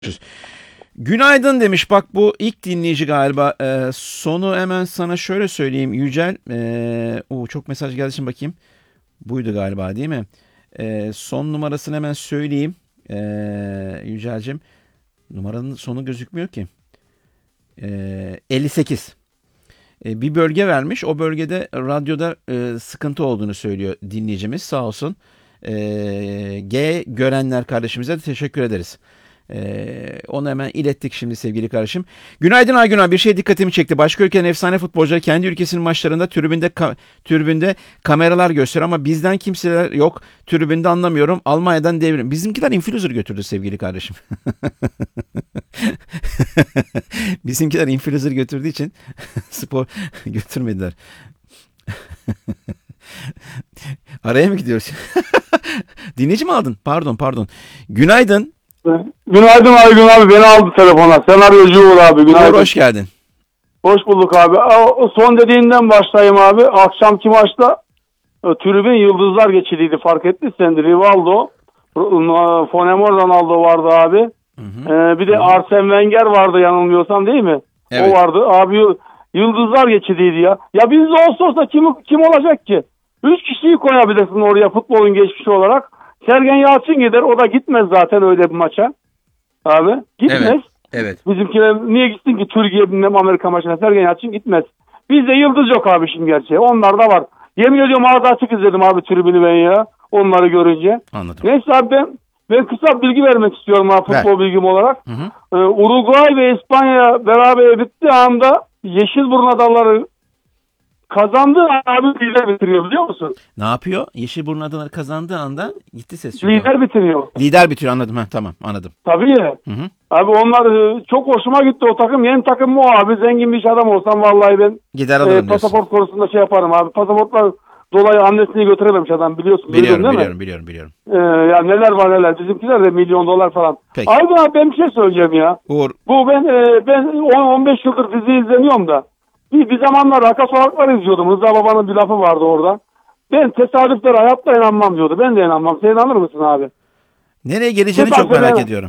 Günaydın demiş. Bak bu ilk dinleyici galiba. Sonu hemen sana şöyle söyleyeyim Yücel. Çok mesaj geldi şimdi bakayım. Buydu galiba değil mi? Son numarasını hemen söyleyeyim. Yücel'cim. Numaranın sonu gözükmüyor ki. 58. Bir bölge vermiş. O bölgede radyoda sıkıntı olduğunu söylüyor dinleyicimiz. Sağ olsun. G görenler kardeşimize de teşekkür ederiz. Onu hemen ilettik şimdi sevgili kardeşim. Günaydın Aygün abi. Bir şey dikkatimi çekti. Başka ülkenin efsane futbolcuları kendi ülkesinin maçlarında tribünde kameralar gösteriyor ama bizden kimseler yok. Tribünde anlamıyorum. Almanya'dan devrim. Bizimkiler influencer götürdü sevgili kardeşim. Bizimkiler influencer götürdüğü için spor götürmediler. Araya mı gidiyoruz? Dinleyici mi aldın? Pardon. Günaydın. Günaydın Aygün abi, beni aldı telefona. Senaryocu Uğur abi, günaydın. Uğur, hoş geldin. Hoş bulduk abi. O son dediğinden başlayayım abi. Akşamki maçta tribün yıldızlar geçidiydi, fark ettiysen. Rivaldo, Fonemor Ronaldo vardı abi. Bir de Arsene Wenger vardı yanılmıyorsam, değil mi? Evet. O vardı. Abi yıldızlar geçidiydi ya. Ya bizde olsa kim olacak ki? 3 kişiyi koyabilirsin oraya futbolun geçmişi olarak. Sergen Yalçın gider. O da gitmez zaten öyle bir maça. Abi gitmez. Evet. Bizimkiler niye gitsin ki Türkiye bilmem Amerika maçına? Sergen Yalçın gitmez. Bizde yıldız yok abi şimdi gerçeği. Onlar da var. Yemin ediyorum ağzı açık izledim abi tribünü ben ya. Onları görünce. Anladım. Neyse abi ben kısa bilgi vermek istiyorum abi, futbol bilgim olarak. Uruguay ve İspanya beraber bittiği anda Yeşilburun Adaları kazandığı abi lider bitiriyor, biliyor musun? Ne yapıyor? Yeşilburun Adaları kazandığı anda gitti ses. Lider bitiriyor. Lider bitiriyor, anladım. Tamam, anladım. Tabii ya. Abi onlar çok hoşuma gitti o takım. Yeni takım mu abi? Zengin bir iş adam olsam vallahi ben gider alırım pasaport konusunda şey yaparım abi. Pasaportlar dolayı annesini götürememiş adam, biliyorsun. Biliyorum. Ya neler var neler. Bizimkiler de milyon dolar falan. Peki. Abi ben bir şey söyleyeceğim ya. Uğur. Bu ben 10-15 yıldır dizi izleniyorum da. Bir zamanlar Arka Sokaklar izliyordum. Rıza Baba'nın bir lafı vardı orada. Ben tesadüflere hayatta inanmam diyordu. Ben de inanmam. Sen inanır mısın abi? Nereye geleceğini çok merak ediyorum.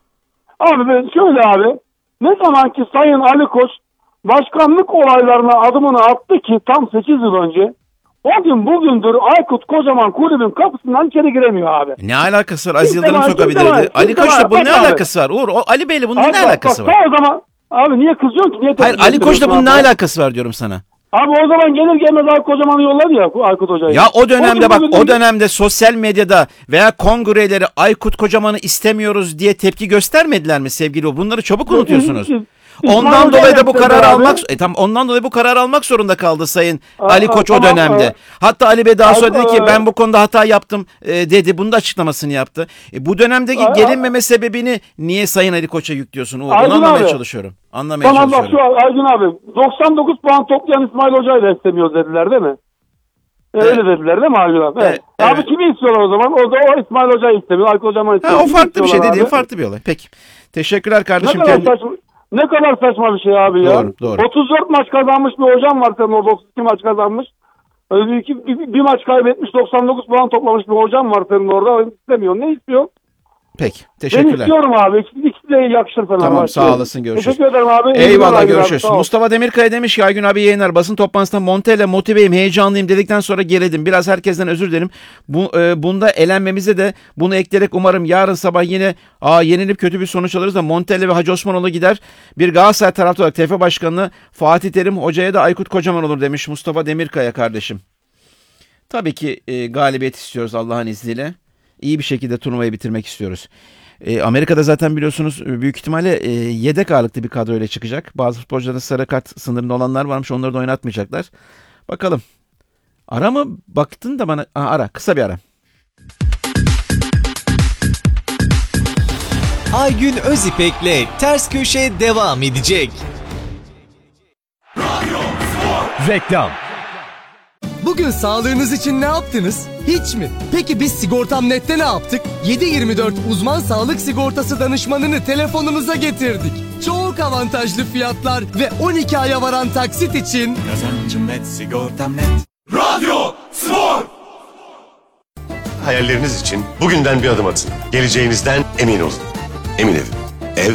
Abi ben şöyle abi. Ne zaman ki Sayın Ali Koç başkanlık olaylarına adımını attı ki tam 8 yıl önce, o gün bugündür Aykut Kocaman kulübün kapısından içeri giremiyor abi. Ne alakası var? Aziz Yıldırım sokabilirdi. Ali Koç'la bunun ne alakası var? Uğur, Ali Bey'le bunun ne alakası var? O zaman abi niye kızıyorsun ki? Hayır, Ali Koç'la bunun ne alakası var diyorum sana. Abi o zaman gelir gelmez Aykut Kocaman'ı yolladı ya Aykut Hoca'yı. Ya o dönemde o dönemde sosyal medyada veya kongreleri Aykut Kocaman'ı istemiyoruz diye tepki göstermediler mi sevgili o? Bunları çabuk unutuyorsunuz. Ondan dolayı da bu kararı ondan dolayı bu kararı almak zorunda kaldı Sayın Ali Koç o dönemde. Hatta Ali Bey daha sonra dedi ki ben bu konuda hata yaptım dedi. Bunun da açıklamasını yaptı. Bu dönemdeki gelinmeme sebebini niye Sayın Ali Koç'a yüklüyorsun? Bunu anlamaya çalışıyorum. Tamam bak şu Aydın abi 99 puan toplayan İsmail Hoca'yı da istemiyoruz dediler değil mi? Öyle dediler değil mi Aydın abi? Evet. Abi kimi istiyorlar o zaman? O İsmail Hoca'yı istemiyor. Aykut Hoca'yı istemiyor. O farklı bir şey dediğim farklı bir olay. Peki. Teşekkürler kardeşim. Ne kadar saçma bir şey abi ya. Doğru. 34 maç kazanmış bir hocam var senin orada, 32 maç kazanmış. Bir maç kaybetmiş, 99 puan toplamış bir hocam var senin orada. İstemiyor. Ne istiyor? Peki. Teşekkürler. Ben istiyorum abi. İkisi de yakışır falan. Tamam, sağ olasın, görüşürüz. Teşekkür ederim abi. Eyvallah, görüşürüz. Mustafa Demirkaya demiş ki Aygün abi yayınlar. Basın toplantısında Montella motiveyim, heyecanlıyım dedikten sonra geledim. Biraz herkesten özür dilerim. Bunda elenmemize de bunu ekleyerek umarım yarın sabah yine yenilip kötü bir sonuç alırız da Montella ve Hacı Osmanoğlu gider. Bir Galatasaray taraftarı olarak TFF Başkanı Fatih Terim hocaya da Aykut Kocaman olur demiş Mustafa Demirkaya kardeşim. Tabii ki galibiyet istiyoruz Allah'ın izniyle. İyi bir şekilde turnuvayı bitirmek istiyoruz. Amerika'da zaten biliyorsunuz büyük ihtimalle yedek ağırlıklı bir kadroyla çıkacak. Bazı futbolcuların sarı kart sınırında olanlar varmış. Onları da oynatmayacaklar. Bakalım. Ara mı? Baktın da bana. Ara. Kısa bir ara. Aygün Özipek'le Ters Köşe devam edecek. Reklam. Bugün sağlığınız için ne yaptınız? Hiç mi? Peki biz Sigortam.net'te ne yaptık? 7/24 uzman sağlık sigortası danışmanını telefonunuza getirdik. Çok avantajlı fiyatlar ve 12 aya varan taksit için Kazancım net, Sigortam.net. Radyo Spor. Hayalleriniz için bugünden bir adım atın. Geleceğinizden emin olun. Emin edin.